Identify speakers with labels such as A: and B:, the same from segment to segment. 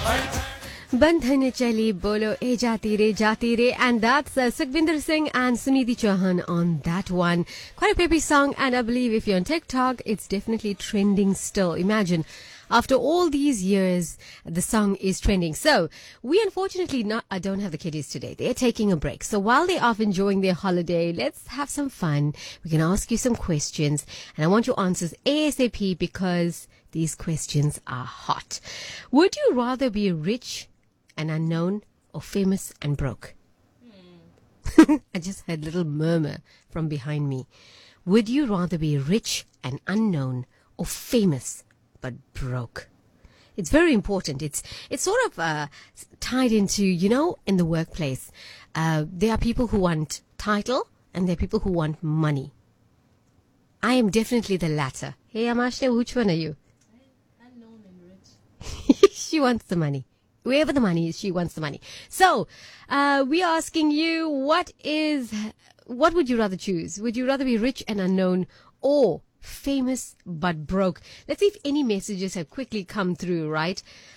A: Bandhane Chali Bolo E Jati Re, and that's Sukhvinder Singh and Sunidhi Chauhan on that one. Quite a peppy song, and I believe if you're on TikTok, it's definitely trending still. Imagine, after all these years, the song is trending. So, we unfortunately don't have the kiddies today. They're taking a break. So, while they're off enjoying their holiday, let's have some fun. We can ask you some questions, and I want your answers ASAP because these questions are hot. Would you rather be rich and unknown or famous and broke? I just heard a little murmur from behind me. Would you rather be rich and unknown or famous but broke? It's very important. It's sort of tied into, in the workplace. There are people who want title and there are people who want money. I am definitely the latter. Hey, Amashne, which one are you?
B: Unknown and rich.
A: She wants the money. Wherever the money is, she wants the money. So, we're asking you, what would you rather choose? Would you rather be rich and unknown or famous but broke? Let's see if any messages have quickly come through, right?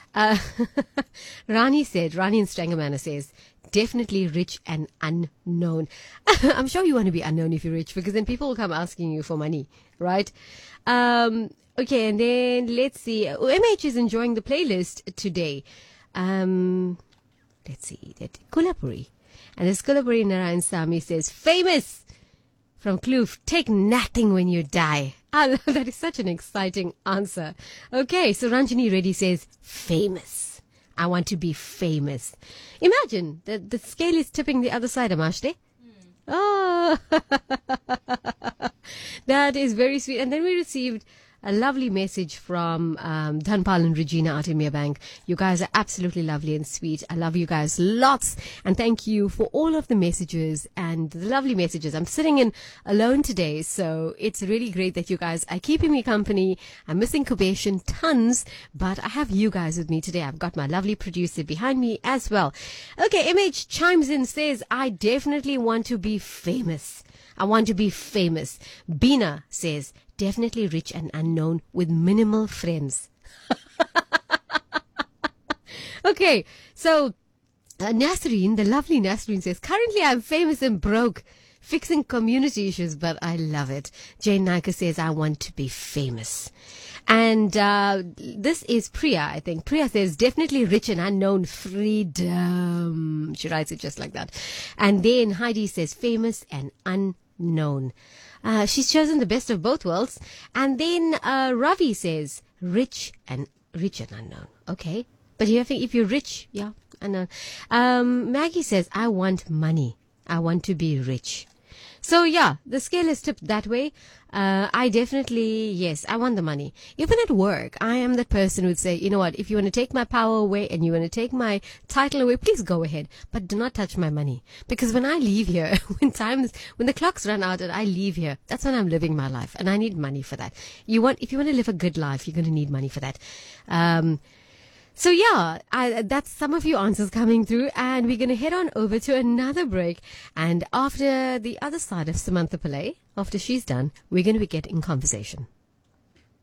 A: Rani in Strangamana says, definitely rich and unknown. I'm sure you want to be unknown if you're rich, because then people will come asking you for money, right? Okay, and then let's see. MH is enjoying the playlist today. Let's see, that Kulapuri. And this Kulapuri Narayan Sami says, famous from Kloof, take nothing when you die. Oh, that is such an exciting answer. Okay, so Ranjini Reddy says, famous. I want to be famous. Imagine that the scale is tipping the other side, Amashte. Oh, that is very sweet. And then we received a lovely message from Dhanpal and Regina out in Merebank. You guys are absolutely lovely and sweet. I love you guys lots. And thank you for all of the messages and the lovely messages. I'm sitting in alone today, so it's really great that you guys are keeping me company. I'm missing Kubeshan tons, but I have you guys with me today. I've got my lovely producer behind me as well. Okay, MH chimes in, says, I definitely want to be famous. I want to be famous. Bina says, definitely rich and unknown with minimal friends. Okay, so Nasreen, the lovely Nasreen says, currently I'm famous and broke, fixing community issues, but I love it. Jane Naika says, I want to be famous. And this is Priya, I think. Priya says, definitely rich and unknown, freedom. She writes it just like that. And then Heidi says, famous and unknown. She's chosen the best of both worlds. And then Ravi says, rich and unknown. Okay. But if you're rich, yeah, unknown. Maggie says, I want money. I want to be rich. So yeah, the scale is tipped that way. I definitely, yes, I want the money. Even at work, I am that person who would say, you know what, if you want to take my power away and you want to take my title away, please go ahead. But do not touch my money. Because when I leave here, when the clocks run out and I leave here, that's when I'm living my life. And I need money for that. If you want to live a good life, you're going to need money for that. So yeah, that's some of your answers coming through, and we're going to head on over to another break. And after the other side of Samantha Pillay, after she's done, we're going to be getting conversation.